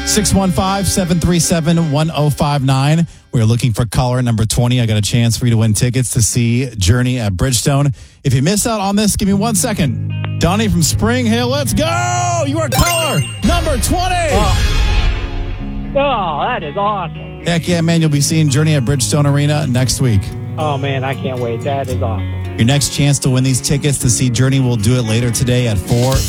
615-737-1059. We're looking for caller number 20. I got a chance for you to win tickets to see Journey at Bridgestone. If you miss out on this, give me 1 second. Donnie from Spring Hill, let's go! You are caller number 20! Oh, that is awesome. Heck yeah, man. You'll be seeing Journey at Bridgestone Arena next week. Oh, man, I can't wait. That is awesome. Your next chance to win these tickets to see Journey, we'll do it later today at 4.